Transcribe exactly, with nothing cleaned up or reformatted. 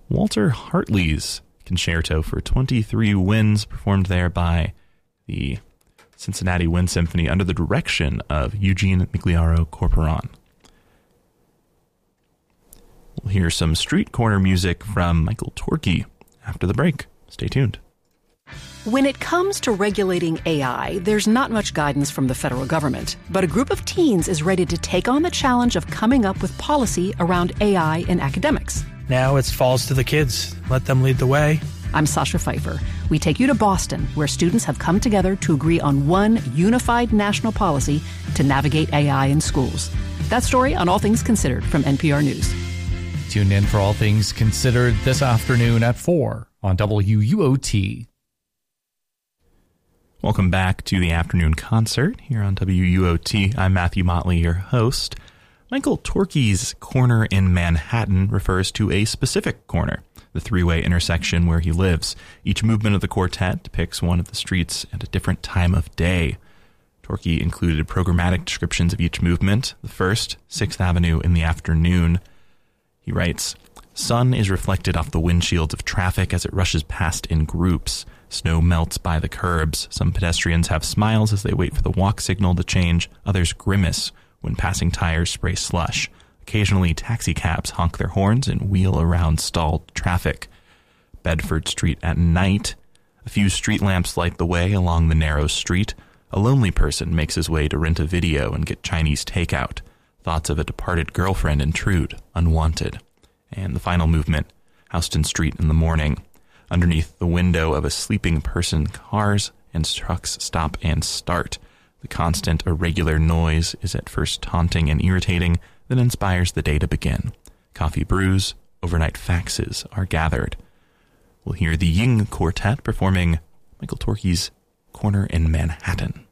Walter Hartley's Concerto for twenty-three Winds, performed there by the Cincinnati Wind Symphony under the direction of Eugene Migliaro Corporon. We'll hear some street corner music from Michael Torke after the break. Stay tuned. When it comes to regulating A I, there's not much guidance from the federal government, but a group of teens is ready to take on the challenge of coming up with policy around A I in academics. Now it falls to the kids. Let them lead the way. I'm Sasha Pfeiffer. We take you to Boston, where students have come together to agree on one unified national policy to navigate A I in schools. That story on All Things Considered from N P R News. Tune in for All Things Considered this afternoon at four on W U O T. Welcome back to the afternoon concert here on W U O T. I'm Matthew Motley, your host. Michael Torke's Corner in Manhattan refers to a specific corner, the three-way intersection where he lives. Each movement of the quartet depicts one of the streets at a different time of day. Torke included programmatic descriptions of each movement. The first, sixth Avenue in the afternoon. He writes, sun is reflected off the windshields of traffic as it rushes past in groups. Snow melts by the curbs. Some pedestrians have smiles as they wait for the walk signal to change. Others grimace when passing tires spray slush. Occasionally, taxi cabs honk their horns and wheel around stalled traffic. Bedford Street at night. A few street lamps light the way along the narrow street. A lonely person makes his way to rent a video and get Chinese takeout. Thoughts of a departed girlfriend intrude, unwanted. And the final movement, Houston Street in the morning. Underneath the window of a sleeping person, cars and trucks stop and start. The constant, irregular noise is at first taunting and irritating, then inspires the day to begin. Coffee brews, overnight faxes are gathered. We'll hear the Ying Quartet performing Michael Torke's Corner in Manhattan.